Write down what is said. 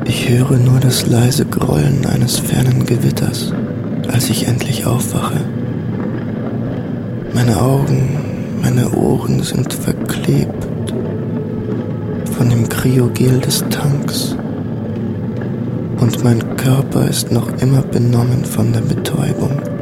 Ich höre nur das leise Grollen eines fernen Gewitters, als ich endlich aufwache. Meine Augen, meine Ohren sind verklebt von dem Kryogel des Tanks und mein Körper ist noch immer benommen von der Betäubung.